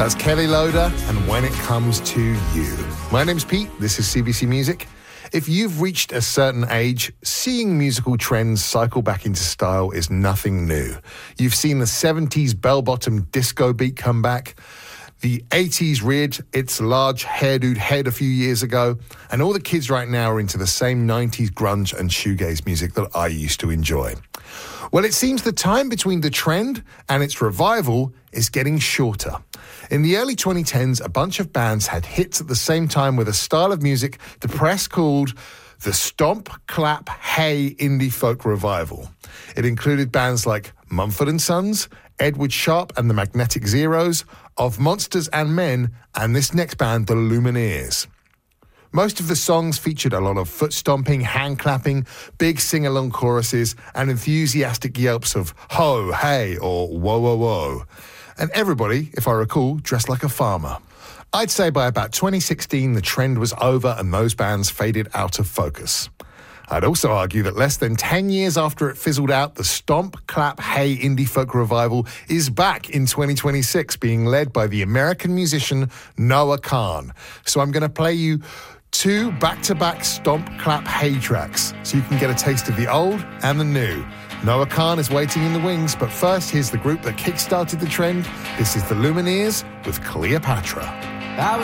That's Kelly Loader and When It Comes to You. My name's Pete. This is CBC Music. If you've reached a certain age, seeing musical trends cycle back into style is nothing new. You've seen the 70s bell-bottom disco beat come back. The 80s reared its large hairdoed head a few years ago, and all the kids right now are into the same 90s grunge and shoegaze music that I used to enjoy. Well, it seems the time between the trend and its revival is getting shorter. In the early 2010s, a bunch of bands had hits at the same time with a style of music the press called the Stomp, Clap, Hey Indie Folk Revival. It included bands like Mumford & Sons, Edward Sharpe and the Magnetic Zeros, Of Monsters and Men, and this next band, the Lumineers. Most of the songs featured a lot of foot stomping, hand clapping, big sing-along choruses, and enthusiastic yelps of ho, hey, or whoa, whoa, whoa. And everybody, if I recall, dressed like a farmer. I'd say by about 2016, the trend was over and those bands faded out of focus. I'd also argue that less than 10 years after it fizzled out, the Stomp, Clap, Hey Indie Folk Revival is back in 2026, being led by the American musician Noah Kahan. So I'm going to play you 2 back-to-back Stomp, Clap, Hey tracks, so you can get a taste of the old and the new. Noah Kahan is waiting in the wings, but first, here's the group that kick-started the trend. This is the Lumineers with Cleopatra.